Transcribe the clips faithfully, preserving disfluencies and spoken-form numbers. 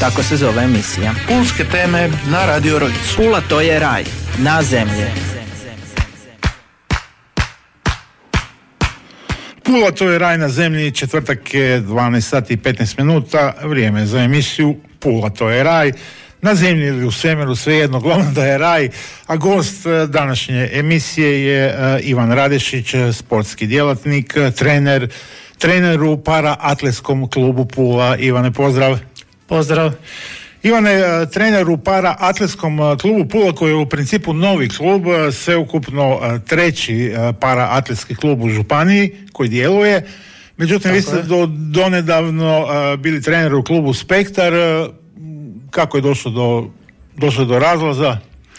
Tako se zove emisija. Pulske teme na Radio Rojicu. Pula to je raj, na zemlji. Pula to je raj na zemlji, četvrtak je dvanaest sati i petnaest minuta, vrijeme za emisiju Pula to je raj. Na zemlji ili u svemiru, svejedno, glavno da je raj, a gost današnje emisije je Ivan Radešić, sportski djelatnik, trener, trener u para-atletskom klubu Pula. Ivane, pozdrav. Pozdrav. Ivane, trener u para-atletskom klubu Pula, koji je u principu novi klub, sveukupno treći para-atletski klub u županiji koji djeluje. Međutim, Tako vi ste do, donedavno bili trener u klubu Spektar. Kako je došlo do, došlo do razlaza?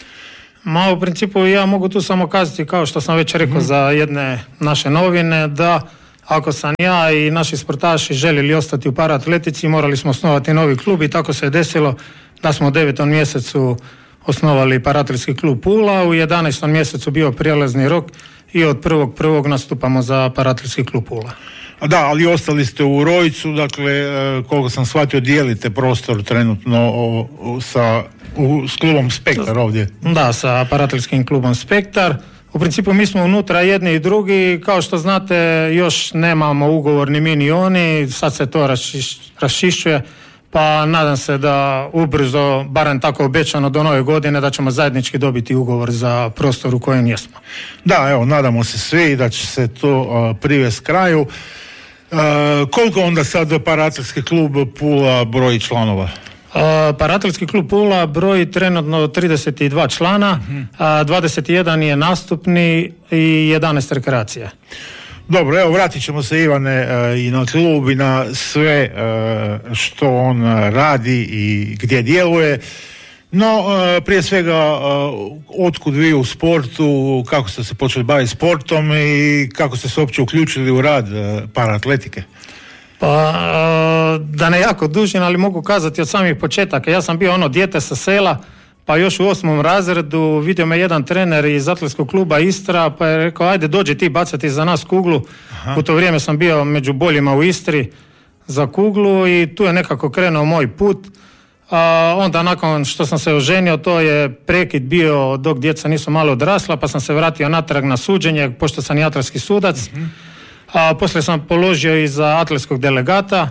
Ma, u principu ja mogu tu samo kazati, kao što sam već rekao mm. za jedne naše novine, da ako sam ja i naši sportaši željeli ostati u paraatletici, morali smo osnovati novi klub i tako se je desilo da smo u devetom mjesecu osnovali paraatletski klub Pula, u jedanaestom mjesecu bio prijelazni rok i od prvog prvog nastupamo za paraatletski klub Pula. Da, ali ostali ste u Rojcu, dakle, koliko sam shvatio, dijelite prostor trenutno o, o, sa, u, s klubom Spektar ovdje. Da, sa paraatletskim klubom Spektar. U principu mi smo unutra jedni i drugi, kao što znate još nemamo ugovor ni mi ni oni, sad se to rašiš, rašišćuje, pa nadam se da ubrzo, barem tako obećano do nove godine, da ćemo zajednički dobiti ugovor za prostor u kojem jesmo. Da, evo, nadamo se svi da će se to uh, privesti kraju. Uh, koliko onda sad paraatletski klub Pula broji članova? Uh, Paraatletski klub Pula broji trenutno trideset dva člana, uh-huh. a dvadeset jedan je nastupni i jedanaest rekreacija. Dobro, evo, vratit ćemo se, Ivane, uh, i na klub i na sve uh, što on radi i gdje djeluje. No, uh, prije svega, uh, otkud vi u sportu, kako ste se počeli baviti sportom i kako ste se uopće uključili u rad uh, paraatletike? Pa, uh, da ne jako dužim, ali mogu kazati od samih početaka. Ja sam bio ono dijete sa sela, pa još u osmom razredu vidio me jedan trener iz atletskog kluba Istra, pa je rekao, ajde dođi ti bacati za nas kuglu. Aha. U to vrijeme sam bio među boljima u Istri za kuglu i tu je nekako krenuo moj put. A onda nakon što sam se oženio, to je prekid bio dok djeca nisu malo odrasla, pa sam se vratio natrag na suđenje, pošto sam i atletski sudac. Mm-hmm. A poslije sam položio i za atletskog delegata.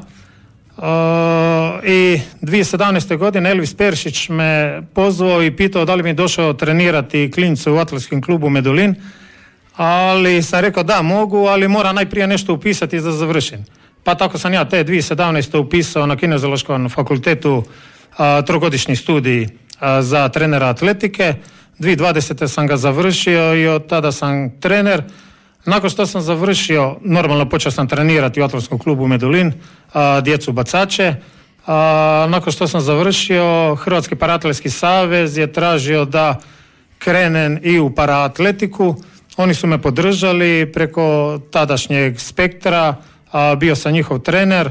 A, i dvije tisuće sedamnaeste. godine Elvis Peršić me pozvao i pitao da li mi je došao trenirati klince u atletskom klubu Medulin, ali sam rekao da mogu, ali mora najprije nešto upisati da završim. Pa tako sam ja te dvije tisuće sedamnaeste. upisao na Kineziološkom fakultetu a, trogodišnji studij a, za trenera atletike. dvije tisuće dvadesete. sam ga završio i od tada sam trener. Nakon što sam završio, normalno počeo sam trenirati u atletskom klubu Medulin, a, djecu bacače. A, nakon što sam završio, Hrvatski paraatletski savez je tražio da krenem i u paraatletiku. Oni su me podržali preko tadašnjeg Spektra, a, bio sam njihov trener.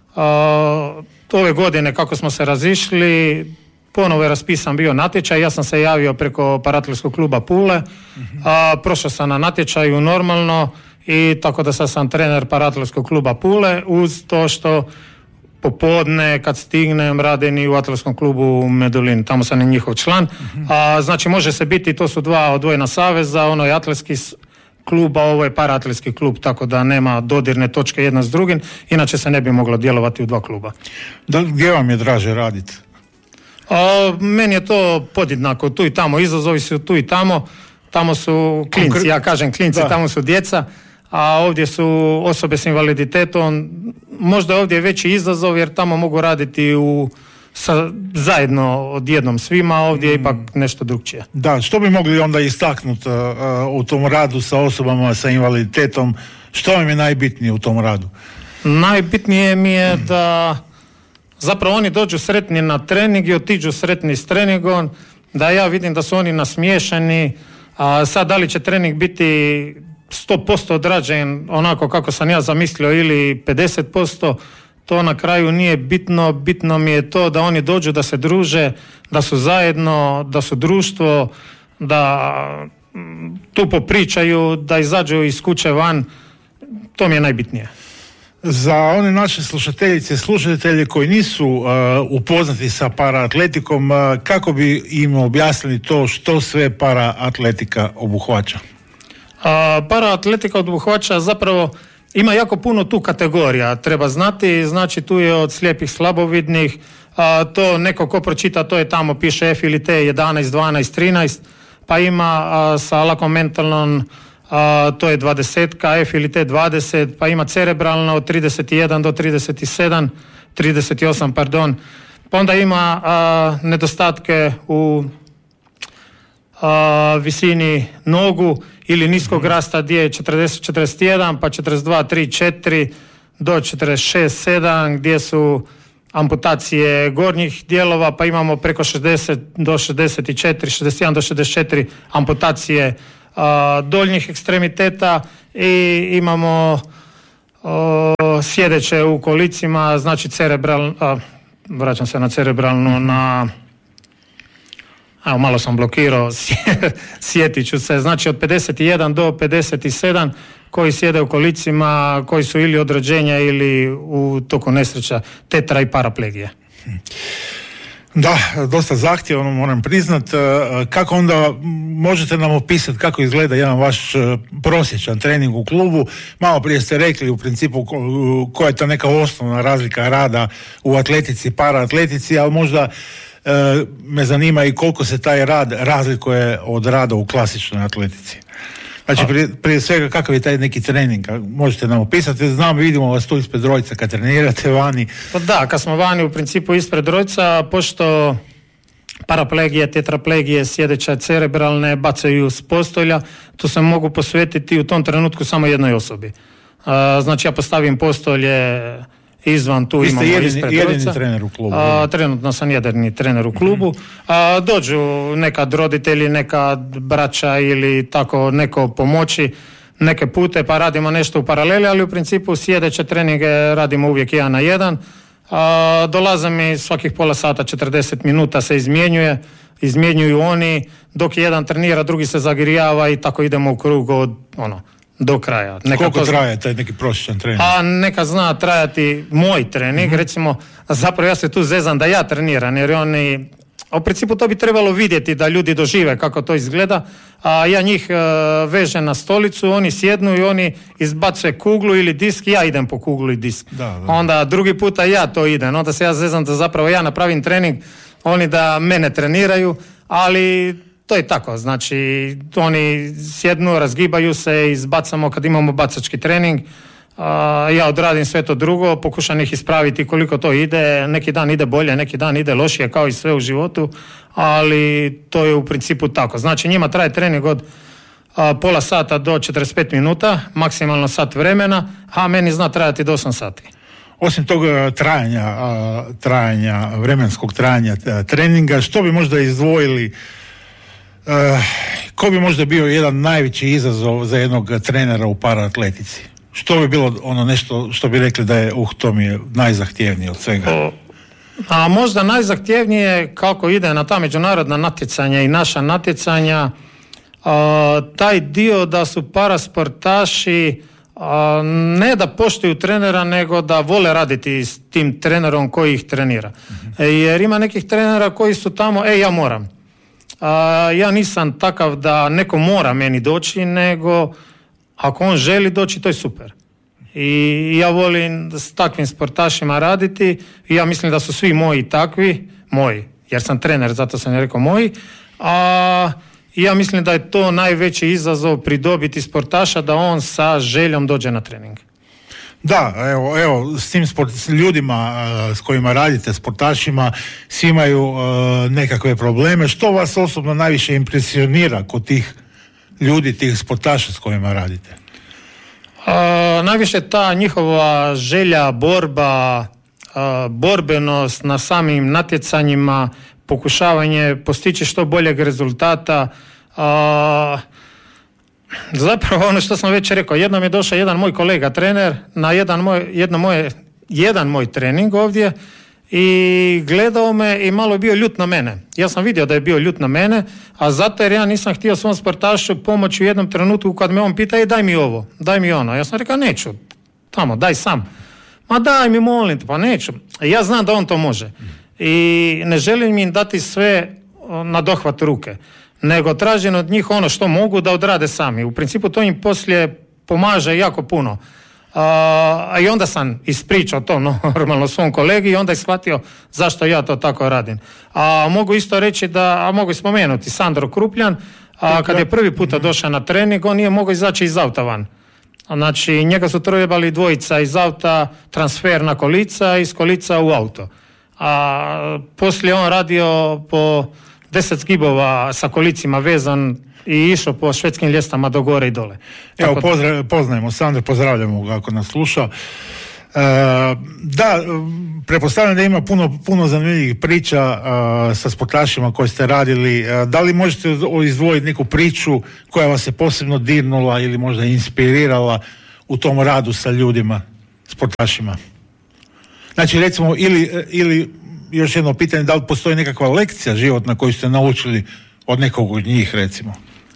A, ove godine kako smo se razišli, ponovo je raspisan bio natječaj, ja sam se javio preko paraatletskog kluba Pule, mm-hmm. a prošao sam na natječaju normalno i tako da sad sam trener paraatletskog kluba Pule, uz to što popodne kad stignem radim i u atletskom klubu Medulin, tamo sam i njihov član. Mm-hmm. A, znači može se biti, to su dva odvojena saveza, ono je atletski klub, a ovo je paraatletski klub, tako da nema dodirne točke jedna s drugim, inače se ne bi moglo djelovati u dva kluba. Da, gdje vam je draže raditi? A, meni je to podjednako, tu i tamo, izazovi su tu i tamo, tamo su klinci, ja kažem klinci, da. Tamo su djeca, a ovdje su osobe s invaliditetom, možda ovdje je veći izazov jer tamo mogu raditi u, sa, zajedno odjednom svima, ovdje je mm. ipak nešto drugčije. Da, što bi mogli onda istaknuti uh, u tom radu sa osobama sa invaliditetom, što vam je najbitnije u tom radu? Najbitnije mi je mm. da zapravo oni dođu sretni na trening i otiđu sretni s treningom, da ja vidim da su oni nasmiješani, a sad da li će trening biti sto posto odrađen onako kako sam ja zamislio ili pedeset posto, to na kraju nije bitno, bitno mi je to da oni dođu, da se druže, da su zajedno, da su društvo, da tu popričaju, da izađu iz kuće van, to mi je najbitnije. Za one naše slušateljice i slušatelje koji nisu uh, upoznati sa paraatletikom, uh, kako bi im objasnili to što sve paraatletika obuhvaća? A, paraatletika obuhvaća zapravo, ima jako puno tu kategorija, treba znati, znači tu je od slijepih, slabovidnih, a, to neko ko pročita, to je tamo, piše F ili T jedanaest, dvanaest, trinaest, pa ima a, sa lakom mentalnom, a, to je dvadesetka, F ili T dvadeset, pa ima cerebralno od trideset jedan do trideset sedam, trideset osam, pardon, pa onda ima a, nedostatke u a, visini nogu ili niskog rasta gdje je četrdeset četrdeset jedan, pa četrdeset dva tri četiri do četrdeset šest sedam gdje su amputacije gornjih dijelova, pa imamo preko šezdeset do šezdeset četiri, šezdeset jedan do šezdeset četiri amputacije a, doljnjih ekstremiteta i imamo a, sjedeće u kolicima, znači cerebral, a, vraćam se na cerebralnu, na evo malo sam blokirao, sjetit ću se, znači od pedeset jedan do pedeset sedam koji sjede u kolicima, koji su ili od rođenja ili u toku nesreća, tetra i paraplegije. Da, dosta zahtjevno, moram priznat. Kako onda možete nam opisati kako izgleda jedan vaš prosječan trening u klubu? Malo prije ste rekli u principu koja je to neka osnovna razlika rada u atletici, paraatletici, ali možda me zanima i koliko se taj rad razlikuje od rada u klasičnoj atletici. Znači, prije, prije svega, kakav je taj neki trening? Možete nam opisati, znam, vidimo vas tu ispred Rojca kad trenirate vani. Pa da, kad smo vani u principu ispred Rojca, pošto paraplegije, tetraplegije, sjedeća cerebralne bacaju s postolja, tu se mogu posvetiti u tom trenutku samo jednoj osobi. Znači, ja postavim postolje izvan, tu Vi imamo jedini, ispred jedini Rojca. trener u klubu. A, trenutno sam jedini trener u klubu. A, dođu nekad roditelji, nekad braća ili tako neko pomoći neke pute, pa radimo nešto u paraleli, ali u principu sjedeće treninge radimo uvijek jedan na jedan. A, dolaze mi svakih pola sata, četrdeset minuta se izmjenjuje, izmjenjuju oni, dok jedan trenira, drugi se zagrijava i tako idemo u krug od ono do kraja. Neka Koliko traje taj neki prosječan trening? A neka zna trajati moj trening, mm-hmm. recimo, zapravo ja se tu zezam da ja treniram, jer oni, u principu to bi trebalo vidjeti da ljudi dožive kako to izgleda, a ja njih uh, vežem na stolicu, oni sjednu i oni izbacuju kuglu ili disk, ja idem po kuglu i disk. Da, da. Onda drugi puta ja to idem, onda se ja zezam da zapravo ja napravim trening, oni da mene treniraju, ali to je tako, znači oni sjednu, razgibaju se, izbacamo kad imamo bacački trening, a, ja odradim sve to drugo, pokušam ih ispraviti koliko to ide, neki dan ide bolje, neki dan ide lošije kao i sve u životu, ali to je u principu tako. Znači njima traje trening od a, pola sata do četrdeset pet minuta, maksimalno sat vremena, a meni zna trajati do osam sati. Osim toga trajanja, a, trajanja, vremenskog trajanja a, treninga, što bi možda izdvojili, Uh, ko bi možda bio jedan najveći izazov za jednog trenera u paraatletici? Što bi bilo ono nešto što bi rekli da je, uh, to mi je najzahtjevnije od svega? O, a možda najzahtjevnije kako ide na ta međunarodna natjecanja i naša natjecanja, a, taj dio da su parasportaši a, ne da poštuju trenera, nego da vole raditi s tim trenerom koji ih trenira. Mm-hmm. E, jer ima nekih trenera koji su tamo, e ja moram. A, ja nisam takav da neko mora meni doći, nego ako on želi doći, to je super. I ja volim s takvim sportašima raditi i ja mislim da su svi moji takvi, moji, jer sam trener, zato sam je rekao moji, a ja mislim da je to najveći izazov pridobiti sportaša, da on sa željom dođe na trening. Da, evo, evo s tim sport, s ljudima uh, s kojima radite, sportašima, svi imaju uh, nekakve probleme. Što vas osobno najviše impresionira kod tih ljudi, tih sportaša s kojima radite? Uh, najviše ta njihova želja, borba, uh, borbenost na samim natjecanjima, pokušavanje postići što boljeg rezultata. Uh, Zapravo ono što sam već rekao, jednom je došao jedan moj kolega trener na jedan moj, jedno moje, jedan moj trening ovdje i gledao me i malo je bio ljut na mene. Ja sam vidio da je bio ljut na mene, a zato jer ja nisam htio svom sportašu pomoći u jednom trenutku kad me on pita, e, daj mi ovo, daj mi ono. Ja sam rekao, neću, tamo, daj sam. Ma daj mi, molim te, pa neću. Ja znam da on to može. I ne želim im dati sve na dohvat ruke, nego tražim od njih ono što mogu da odrade sami. U principu to im poslije pomaže jako puno. A i onda sam ispričao to normalno svom kolegi i onda je shvatio zašto ja to tako radim. A mogu isto reći da, a mogu spomenuti Sandro Krupljan, a kad je prvi puta došao na trening, on nije mogao izaći iz auta van. Znači, njega su trebali dvojica iz auta, transfer na kolica, iz kolica u auto. A poslije on radio po deset zgibova sa kolicima vezan i išao po švedskim ljestama do gore i dole. Evo, Tako... pozdrav, poznajemo Sandra, pozdravljamo ga ako nas sluša. E, da, pretpostavljam da ima puno, puno zanimljivih priča a, sa sportašima koje ste radili. A, da li možete izdvojiti neku priču koja vas je posebno dirnula ili možda inspirirala u tom radu sa ljudima, sportašima? Znači, recimo, ili, ili još jedno pitanje, da li postoji nekakva lekcija životna koju ste naučili od nekog od njih, recimo?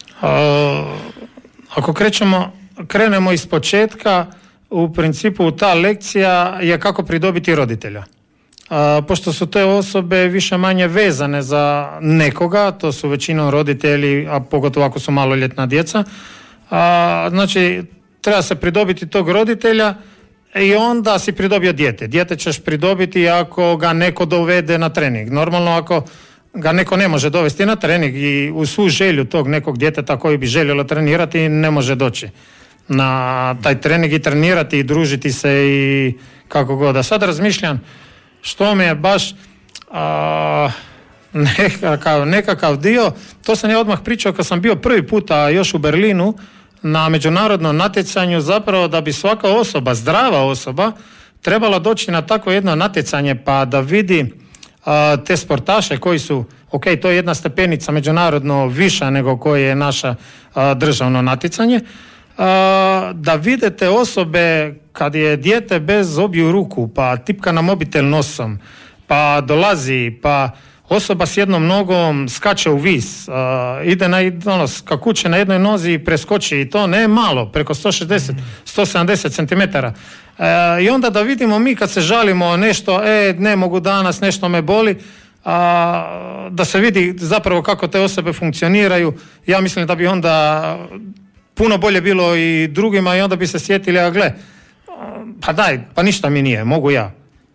A, ako krećemo, krenemo iz početka, u principu ta lekcija je kako pridobiti roditelja. A, pošto su te osobe više manje vezane za nekoga, to su većinom roditelji, a pogotovo ako su maloljetna djeca, a, znači treba se pridobiti tog roditelja i onda si pridobio dijete. Dijete ćeš pridobiti ako ga neko dovede na trening. Normalno ako ga neko ne može dovesti na trening i u svu želju tog nekog djeteta koji bi željelo trenirati, ne može doći na taj trening i trenirati i družiti se i kako god. A sad razmišljam što mi je baš a, nekakav, nekakav dio, to sam ja odmah pričao kad sam bio prvi puta još u Berlinu na međunarodnom natjecanju, zapravo da bi svaka osoba, zdrava osoba, trebala doći na takvo jedno natjecanje pa da vidi a, te sportaše koji su, ok, to je jedna stepenica međunarodno viša nego koje je naša a, državno natjecanje, a, da vidite osobe kad je dijete bez obiju ruku, pa tipka na mobitel nosom, pa dolazi, pa osoba s jednom nogom skače u vis, uh, ide na, ono, skakuće na jednoj nozi i preskoči i to ne malo, preko sto šezdeset do sto sedamdeset centimetara. Uh, I onda da vidimo mi kad se žalimo nešto, e, ne mogu danas, nešto me boli, uh, da se vidi zapravo kako te osobe funkcioniraju, ja mislim da bi onda puno bolje bilo i drugima i onda bi se sjetili, a gle, uh, pa daj, pa ništa mi nije, mogu ja.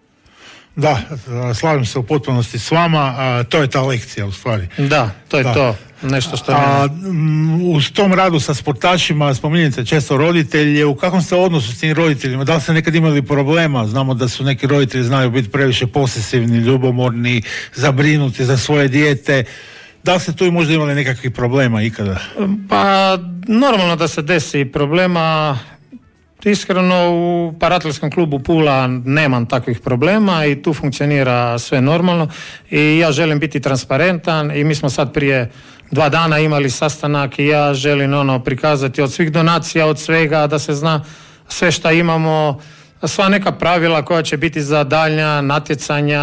Da, slažem se u potpunosti s vama, a, to je ta lekcija u stvari. Da, to je da. To, nešto što je... A, u tom radu sa sportašima spominjete često roditelje, u kakvom ste odnosu s tim roditeljima? Da li ste nekad imali problema? Znamo da su neki roditelji znaju biti previše posesivni, ljubomorni, zabrinuti za svoje dijete. Da li ste tu i možda imali nekakvih problema ikada? Pa, normalno da se desi problema. Iskreno u paratletskom klubu Pula nemam takvih problema i tu funkcionira sve normalno i ja želim biti transparentan i mi smo sad prije dva dana imali sastanak i ja želim ono prikazati od svih donacija, od svega da se zna sve šta imamo, sva neka pravila koja će biti za daljnja natjecanja,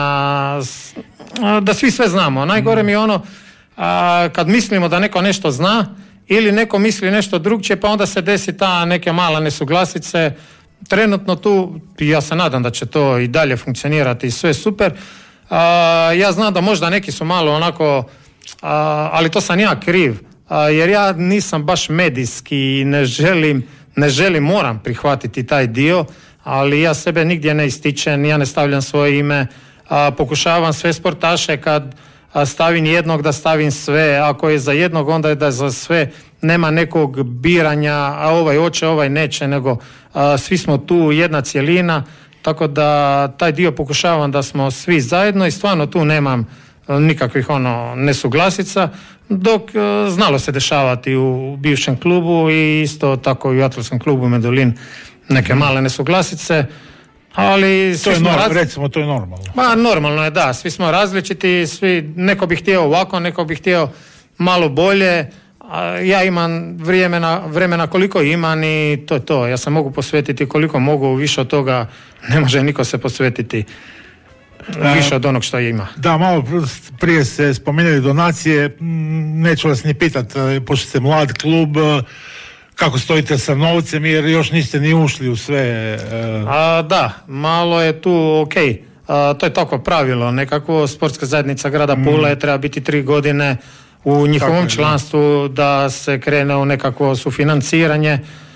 da svi sve znamo. Najgore mi je ono a, kad mislimo da neko nešto zna ili neko misli nešto drugčije, pa onda se desi ta neke mala nesuglasice. Trenutno tu, ja se nadam da će to i dalje funkcionirati i sve super. A, ja znam da možda neki su malo onako, a, ali to sam ja kriv, a, jer ja nisam baš medijski i ne želim, ne želim, moram prihvatiti taj dio, ali ja sebe nigdje ne ističem, ja ne stavljam svoje ime, a, pokušavam sve sportaše kad a stavim jednog da stavim sve, ako je za jednog onda je da za sve, nema nekog biranja, a ovaj hoće, ovaj neće, nego a, svi smo tu jedna cjelina, tako da taj dio pokušavam da smo svi zajedno i stvarno tu nemam a, nikakvih ono nesuglasica, dok a, znalo se dešavati u bivšem klubu i isto tako i u atletskom klubu Medulin neke male nesuglasice. Ali to je normal, raz... recimo to je normalno. Pa normalno je, da, svi smo različiti, svi, neko bi htio ovako, neko bi htio malo bolje, a ja imam vremena, vremena koliko imam i to je to, ja se mogu posvetiti koliko mogu, više od toga ne može niko se posvetiti više od onog što ima. Da, malo prije ste spomenuli donacije, neću vas ni pitati, pošto ste mlad klub, kako stojite sa novcem, jer još niste ni ušli u sve. Uh... A, da, malo je tu ok. A, to je tako pravilo. Nekako sportska zajednica grada Pule mm. treba biti tri godine u njihovom tako članstvu da. da se krene u nekakvo sufinanciranje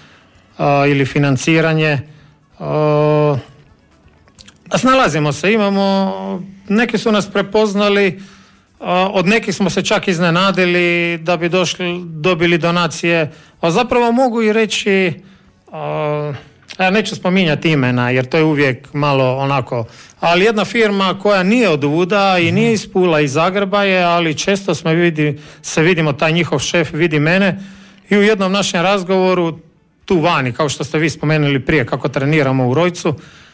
a, ili financiranje. A, snalazimo se, imamo, neki su nas prepoznali, a, od nekih smo se čak iznenadili da bi došli, dobili donacije, a zapravo mogu i reći, a, ja neću spominjati imena jer to je uvijek malo onako, ali jedna firma koja nije od Vuda i nije iz Pula, iz Zagreba je, ali često smo vidi, se vidimo, taj njihov šef vidi mene i u jednom našem razgovoru tu vani, kao što ste vi spomenuli prije kako treniramo u Rojcu,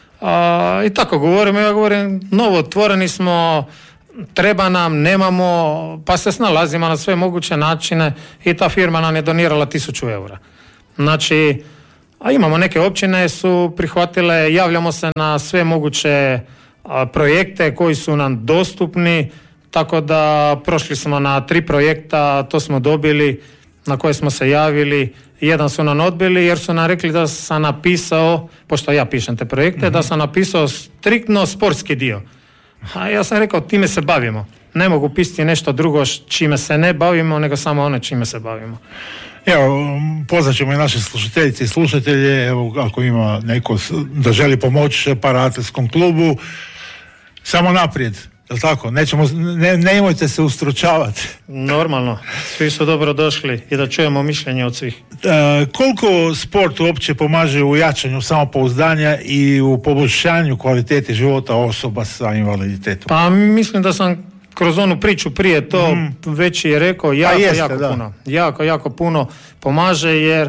a, i tako govorimo, ja govorim, novo otvoreni smo, treba nam, nemamo, pa se snalazimo na sve moguće načine i ta firma nam je donirala tisuću eura. Znači, a imamo neke općine su prihvatile, javljamo se na sve moguće a, projekte koji su nam dostupni, tako da prošli smo na tri projekta, to smo dobili, na koje smo se javili, jedan su nam odbili jer su nam rekli da sam napisao, pošto ja pišem te projekte, mm-hmm. da sam napisao striktno sportski dio. A ja sam rekao, time se bavimo. Ne mogu pisati nešto drugo čime se ne bavimo, nego samo ono čime se bavimo. Evo, pozvat ćemo i naše slušateljice i slušatelje, evo, ako ima neko da želi pomoći paraatletskom klubu, samo naprijed, je li tako? Nećemo, ne, nemojte se ustručavati. Normalno, svi su dobro došli i da čujemo mišljenje od svih. E, koliko sport uopće pomaže u jačanju samopouzdanja i u poboljšanju kvalitete života osoba sa invaliditetom? Pa mislim da sam kroz onu priču prije to mm. već je rekao, jako, jeste, jako da. puno. Jako, jako puno pomaže jer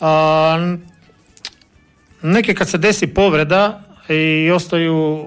a, neke kad se desi povreda i ostaju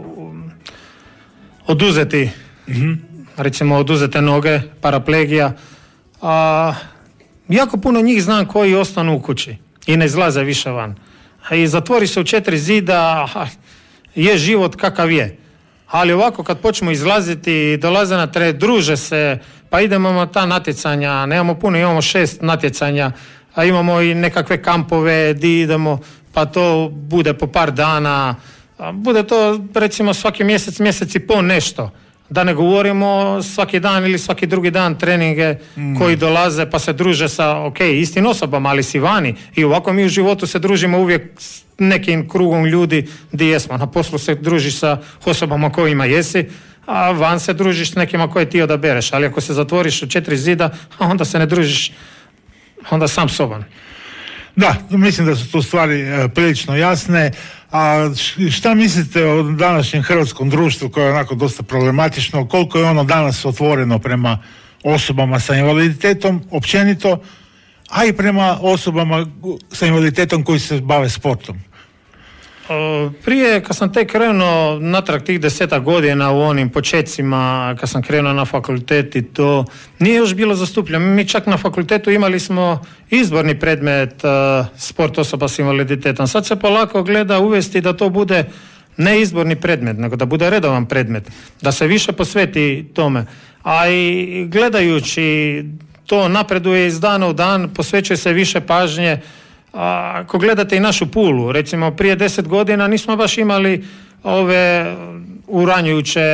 oduzeti, mm-hmm. recimo oduzete noge, paraplegija, a, jako puno njih znam koji ostanu u kući i ne izlaze više van. I zatvori se u četiri zida, a, je život kakav je. Ali ovako kad počnemo izlaziti i dolaze na teren, druže se, pa idemo na ta natjecanja, nemamo puno, imamo šest natjecanja, a imamo i nekakve kampove di idemo, pa to bude po par dana, a bude to recimo svaki mjesec, mjesec i po nešto. Da ne govorimo svaki dan ili svaki drugi dan treninge mm. koji dolaze pa se druže sa, ok, istim osobama, ali si vani. I ovako mi u životu se družimo uvijek s nekim krugom ljudi di jesmo. Na poslu se družiš sa osobama kojima jesi, a van se družiš s nekima koje ti odabereš. Ali ako se zatvoriš u četiri zida, onda se ne družiš onda sam sobom. Da, mislim da su tu stvari e, prilično jasne. A šta mislite o današnjem hrvatskom društvu koje je onako dosta problematično, koliko je ono danas otvoreno prema osobama sa invaliditetom općenito, a i prema osobama sa invaliditetom koji se bave sportom? Prije, kad sam tek krenuo natrag tih desetak godina u onim počecima, kad sam krenuo na fakultet i to, nije još bilo zastupljeno. Mi čak na fakultetu imali smo izborni predmet uh, sport osoba s invaliditetom. Sad se polako gleda uvesti da to bude ne izborni predmet, nego da bude redovan predmet, da se više posveti tome. A i gledajući to napreduje iz dana u dan, posvećuje se više pažnje. A, ako gledate i našu Pulu, recimo prije deset godina nismo baš imali ove uranjujuće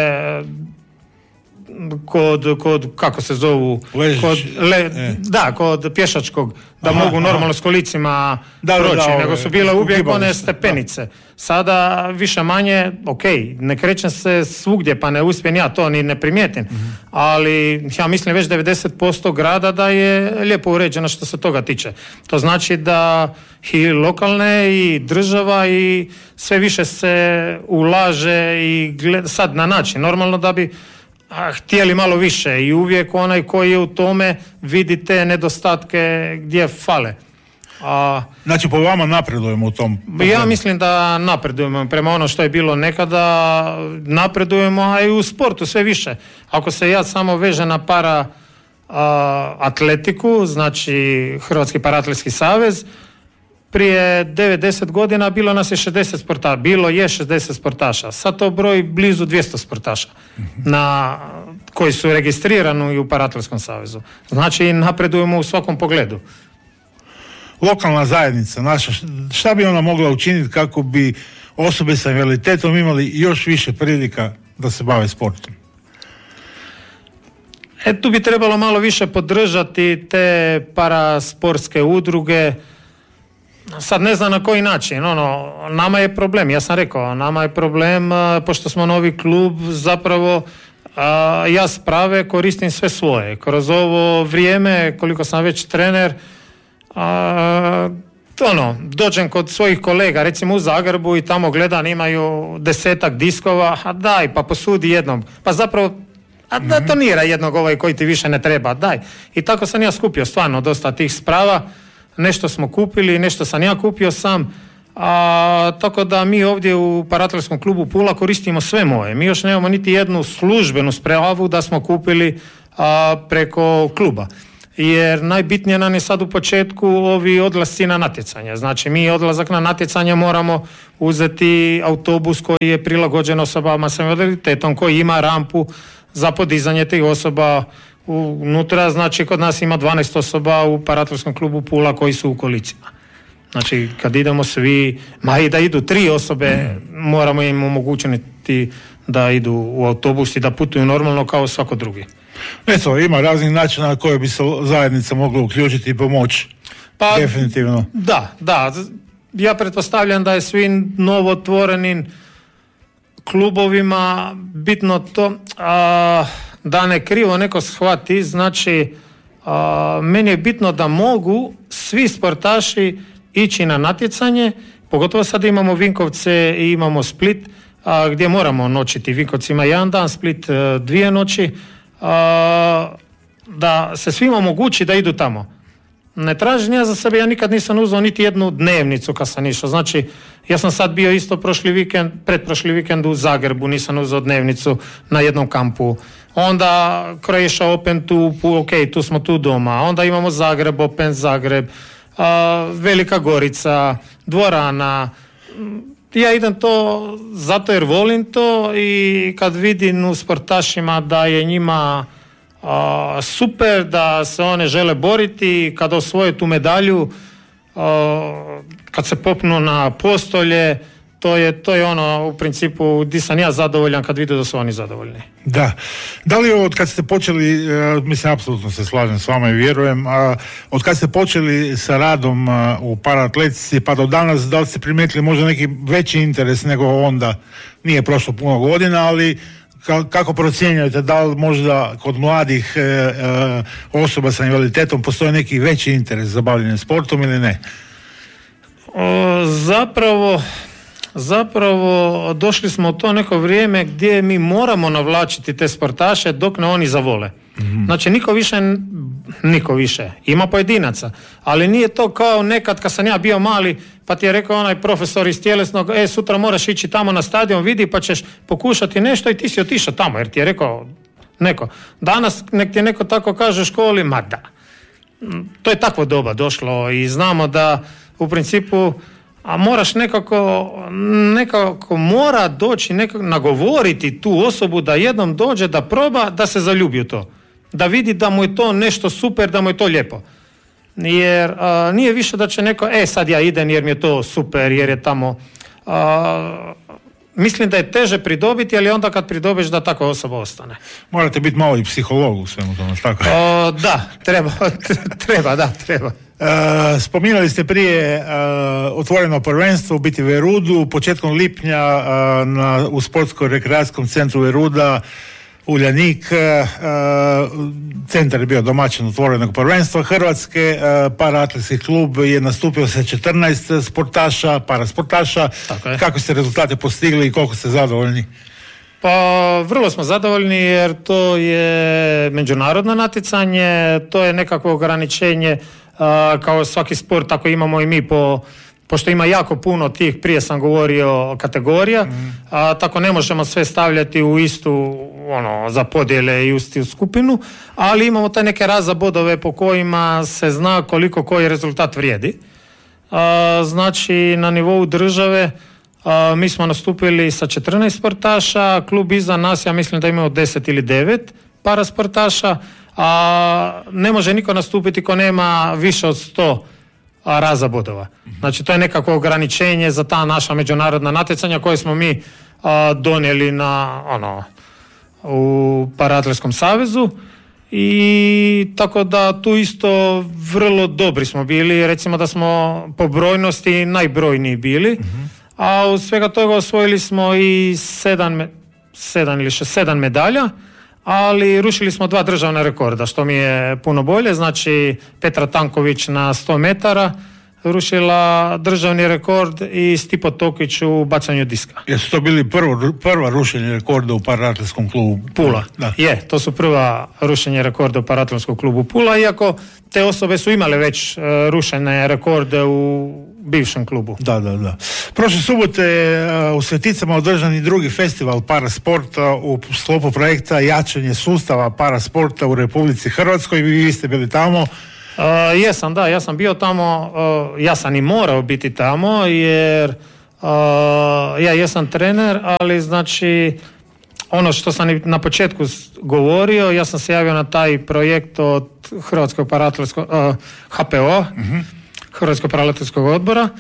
kod, kod kako se zovu, kod, le, e. da, kod pješačkog, da aha, mogu normalno aha. s kolicima da, proći, da, da, nego su bile uvijek one stepenice. Da. Sada više manje, ok, ne krećem se svugdje pa ne uspijem ja to ni ne primijetim, mm-hmm. ali ja mislim već devedeset posto grada da je lijepo uređeno što se toga tiče. To znači da i lokalne i država i sve više se ulaže i gleda, sad na način, normalno da bi a, htjeli malo više i uvijek onaj koji je u tome vidi te nedostatke gdje fale. A, znači po vama napredujemo u tom problemu? Ja mislim da napredujemo prema ono što je bilo nekada, napredujemo, a i u sportu sve više. Ako se ja samo vežem na para a, atletiku, znači Hrvatski paraatletski savez, prije devedeset godina bilo nas je šezdeset sportaša, bilo je šezdeset sportaša, sad to broj blizu dvjesto sportaša mm-hmm. na, koji su registrirani u Paraatletskom savezu. Znači napredujemo u svakom pogledu. lokalna zajednica naša, šta bi ona mogla učiniti kako bi osobe sa invaliditetom imali još više prilika da se bave sportom? E, tu bi trebalo malo više podržati te parasportske udruge. Sad ne znam na koji način, ono, nama je problem, ja sam rekao, nama je problem, a, pošto smo novi klub, zapravo a, ja sprave koristim sve svoje. Kroz ovo vrijeme, koliko sam već trener, a, ono, dođem kod svojih kolega, recimo u Zagrebu i tamo gledam, imaju desetak diskova, a daj, pa posudi jednom, pa zapravo a da donira jednog ovaj koji ti više ne treba, daj. I tako sam ja skupio stvarno dosta tih sprava, nešto smo kupili, nešto sam ja kupio sam, a, tako da mi ovdje u Paratletskom klubu Pula koristimo sve moje. Mi još nemamo niti jednu službenu spravu da smo kupili a, preko kluba. Jer najbitnije nam je sad u početku ovi odlasci na natjecanje. Znači mi odlazak na natjecanje moramo uzeti autobus koji je prilagođen osobama sa invaliditetom, koji ima rampu za podizanje tih osoba unutra. Znači kod nas ima dvanaest osoba u Paratletskom klubu Pula koji su u kolicima. Znači kad idemo svi, ma i da idu tri osobe, mm. moramo im omogućiti da idu u autobus i da putuju normalno kao svako drugi. Eto, ima raznih načina na koje bi se zajednica mogla uključiti i pomoći. Pa, definitivno. Da, da. Ja pretpostavljam da je svim novotvorenim klubovima bitno to, a, da ne krivo neko shvati, znači a, meni je bitno da mogu svi sportaši ići na natjecanje, pogotovo sad imamo Vinkovce i imamo Split, a, gdje moramo noćiti. Vinkovci ima jedan dan, Split a, dvije noći, a, da se svima omogući da idu tamo. Ne tražim ja za sebe, ja nikad nisam uzeo niti jednu dnevnicu kad sam išao. Znači, ja sam sad bio isto prošli vikend, pretprošli vikend u Zagrebu, nisam uzeo dnevnicu na jednom kampu. Onda Croatia Open tu, ok, tu smo tu doma. Onda imamo Zagreb, Open Zagreb, a, Velika Gorica, dvorana. Ja idem to zato jer volim to i kad vidim u sportašima da je njima a, super, da se one žele boriti, kad osvoje tu medalju, a, kad se popnu na postolje, to je, to je ono u principu gdje sam ja zadovoljan kad vidim da su oni zadovoljni. Da. Da li od kad ste počeli, mislim apsolutno se slažem s vama i vjerujem, a, od kad ste počeli sa radom a, u paraatletici pa do danas, da li ste primijetili možda neki veći interes nego onda, nije prošlo puno godina, ali ka, kako procjenjujete, da li možda kod mladih e, e, osoba sa invaliditetom postoji neki veći interes za bavljenje sportom ili ne? O, zapravo Zapravo došli smo u to neko vrijeme gdje mi moramo navlačiti te sportaše dok ne oni zavole. Mm-hmm. Znači niko više, niko više, ima pojedinaca, ali nije to kao nekad kad sam ja bio mali pa ti je rekao onaj profesor iz tjelesnog, e sutra moraš ići tamo na stadion, vidi pa ćeš pokušati nešto i ti si otišao tamo jer ti je rekao neko. Danas nek ti neko tako kaže u školi, ma da. To je takvo doba došlo i znamo da u principu a moraš nekako, nekako mora doći, nekako nagovoriti tu osobu da jednom dođe, da proba, da se zaljubi u to. Da vidi da mu je to nešto super, da mu je to lijepo. Jer a, nije više da će neko, e sad ja idem jer mi je to super, jer je tamo... A, mislim da je teže pridobiti, ali onda kad pridobiš da takva osoba ostane. Morate biti malo i psiholog u svemu tome, tako? O, da, treba, treba, da, treba. Uh, spominjali ste prije uh, otvoreno prvenstvo u biti Verudu, početkom lipnja uh, na, u sportsko-rekreacijskom centru Veruda, Uljanik, uh, centar je bio domaćin otvorenog prvenstva Hrvatske, uh, paraatletski klub je nastupio sa četrnaest sportaša, parasportaša. Kako ste rezultate postigli i koliko ste zadovoljni? Pa vrlo smo zadovoljni jer to je međunarodno natjecanje, to je nekakvo ograničenje uh, kao svaki sport, tako imamo i mi po, pošto ima jako puno tih, prije sam govorio, kategorija, mm. a, tako ne možemo sve stavljati u istu ono, za podjele i u istu skupinu, ali imamo taj neke raza bodove po kojima se zna koliko koji rezultat vrijedi. A, znači na nivou države a, mi smo nastupili sa četrnaest sportaša, klub iza nas ja mislim da imamo deset ili devet parasportaša, a ne može niko nastupiti ko nema više od sto a, raza bodova. Znači to je nekako ograničenje za ta naša međunarodna natjecanja koje smo mi a, donijeli na ono u Paraatletskom savezu. I tako da tu isto vrlo dobri smo bili, recimo da smo po brojnosti najbrojniji bili, uh-huh. a od svega toga osvojili smo i sedam, sedam ili šest, sedam medalja, ali rušili smo dva državna rekorda, što mi je puno bolje. Znači Petra Tanković na sto metara rušila državni rekord i Stipo Tokić u bacanju diska. Jesu to bili prvo, prva rušenje rekorda u Paraatletskom klubu Pula? Da. Je, to su prva rušenje rekorda u Paraatletskom klubu Pula, iako te osobe su imale već uh, rušene rekorde u bivšem klubu. Da, da, da. Prošle subote je uh, u Sveticama održan i drugi festival parasporta u sklopu projekta Jačanje sustava parasporta u Republici Hrvatskoj. Vi, vi ste bili tamo. Uh, jesam, da, ja sam bio tamo, uh, ja sam i morao biti tamo, jer uh, ja jesam trener, ali znači ono što sam i na početku govorio, ja sam se javio na taj projekt od Hrvatskog paraatletskog, uh, H P O, uh-huh. Hrvatskog paraatletskog odbora,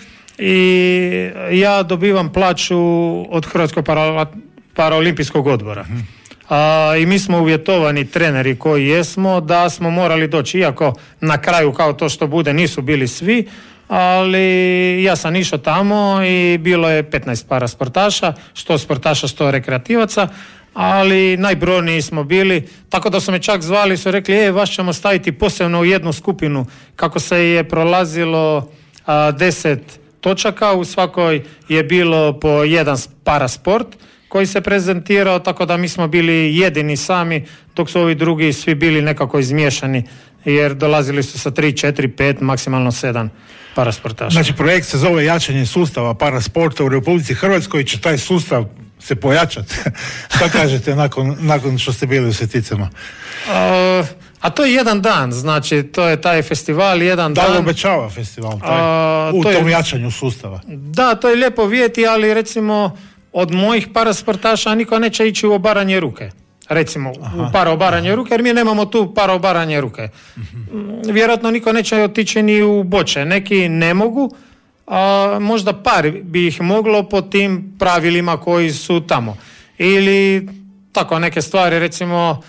i ja dobivam plaću od Hrvatskog para, paraolimpijskog odbora. Uh-huh. A, i mi smo uvjetovani treneri koji jesmo da smo morali doći, iako na kraju kao to što bude nisu bili svi, ali ja sam išao tamo i bilo je petnaest parasportaša, što sportaša, što rekreativaca, ali najbrojniji smo bili, tako da su me čak zvali, su rekli, e, vas ćemo staviti posebno u jednu skupinu, kako se je prolazilo a, deset točaka, u svakoj je bilo po jedan parasport koji se prezentirao, tako da mi smo bili jedini sami, dok su ovi drugi svi bili nekako izmiješani, jer dolazili su sa tri, četiri, pet, maksimalno sedam parasportaša. Znači projekt se zove Jačanje sustava parasporta u Republici Hrvatskoj, će taj sustav se pojačati. Šta kažete nakon, nakon što ste bili u Sveticama? A, a to je jedan dan, znači to je taj festival, jedan da dan. Da li obećava festival taj, a, u to tom je, jačanju sustava? Da, to je lijepo vidjeti, ali recimo od mojih parasportaša niko neće ići u obaranje ruke. Recimo, aha, u paraobaranje ruke, jer mi nemamo tu paraobaranje ruke. Uh-huh. Vjerojatno niko neće otići ni u boče. Neki ne mogu, a možda par bi ih moglo po tim pravilima koji su tamo. Ili tako neke stvari, recimo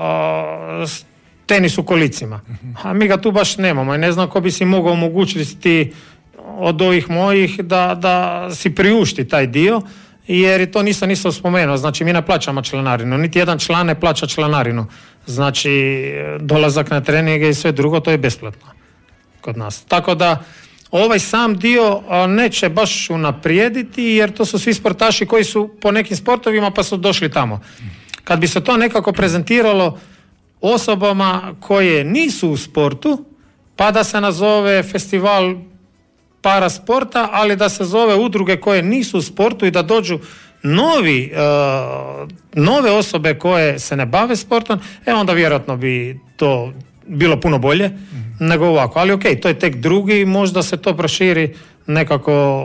a, tenis u kolicima. Uh-huh. A mi ga tu baš nemamo i ne znam ko bi si mogao omogućiti od ovih mojih da, da si priušti taj dio, jer to nisam nisam spomenuo, znači mi ne plaćamo članarinu, niti jedan član ne plaća članarinu, znači dolazak na treninge i sve drugo, to je besplatno kod nas. Tako da ovaj sam dio neće baš unaprijediti, jer to su svi sportaši koji su po nekim sportovima pa su došli tamo. Kad bi se to nekako prezentiralo osobama koje nisu u sportu, pa da se nazove festival parasporta, ali da se zove udruge koje nisu u sportu i da dođu novi, uh, nove osobe koje se ne bave sportom, e onda vjerojatno bi to bilo puno bolje mm-hmm. nego ovako. Ali ok, to je tek drugi, možda se to proširi nekako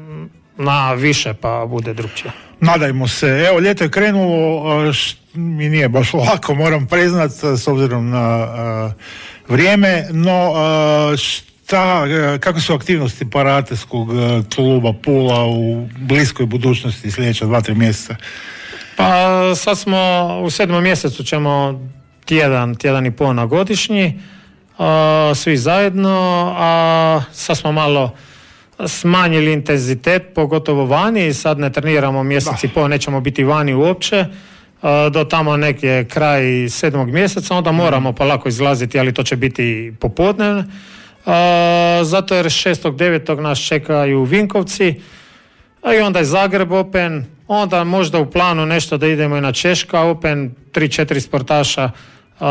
na više pa bude drugčije. Nadajmo se. Evo, ljeto je krenulo, š, mi nije baš lako, moram priznat, s obzirom na uh, vrijeme, no uh, š, Ta, kako su aktivnosti Paraatletskog kluba Pula u bliskoj budućnosti sljedeća dva, tri mjeseca? Pa sad smo u sedmom mjesecu ćemo tjedan, tjedan i pol na godišnji, a, svi zajedno, a sad smo malo smanjili intenzitet, pogotovo vani, sad ne treniramo mjesec i pol, nećemo biti vani uopće, a, do tamo neki kraj sedmog mjeseca, onda moramo polako izlaziti, ali to će biti popodne. Uh, zato jer šestog devetog nas čekaju Vinkovci, a i onda je Zagreb Open, onda možda u planu nešto da idemo i na Češka Open, tri četiri sportaša, uh,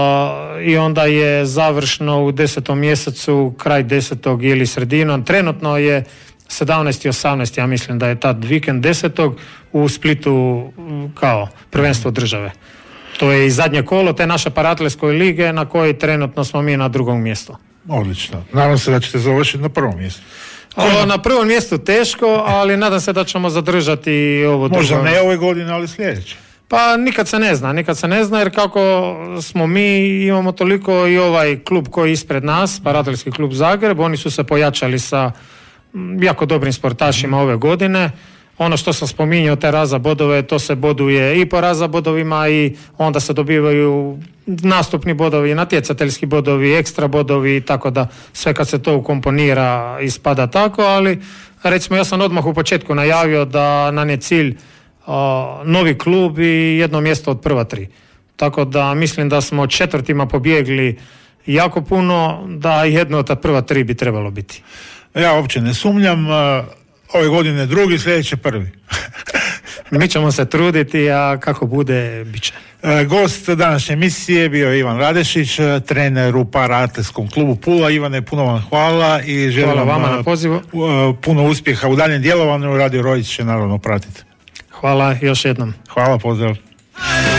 i onda je završno u desetom mjesecu, kraj desetog ili sredinom. Trenutno je sedamnaest i osamnaest, ja mislim da je tad vikend desetog u Splitu kao prvenstvo države. To je i zadnje kolo te naše paraatletske lige na kojoj trenutno smo mi na drugom mjestu. Odlično. Nadam se da ćete završiti na prvom mjestu. O, na prvom mjestu teško, ali nadam se da ćemo zadržati ovo drugo. Možda ne ove godine, ali sljedeće. Pa nikad se ne zna, nikad se ne zna jer kako smo mi, imamo toliko i ovaj klub koji je ispred nas, Parateljski klub Zagreb, oni su se pojačali sa jako dobrim sportašima ove godine. Ono što sam spominjao, te raza bodove, to se boduje i po raza bodovima i onda se dobivaju nastupni bodovi, natjecateljski bodovi, ekstra bodovi, tako da sve kad se to ukomponira ispada tako, ali recimo ja sam odmah u početku najavio da nam je cilj a, novi klub i jedno mjesto od prva tri. Tako da mislim da smo četvrtima pobjegli jako puno, da jedno od ta prva tri bi trebalo biti. Ja uopće ne sumnjam, ove godine drugi, sljedeće prvi. Mi ćemo se truditi, a kako bude, bit će. Gost današnje emisije bio je Ivan Radešić, trener u Paratletskom klubu Pula. Ivane, puno vam hvala i želim hvala vama vam na pozivu. Puno uspjeha u daljem djelovanju. Radio Rojić će naravno pratiti. Hvala još jednom. Hvala, pozdrav.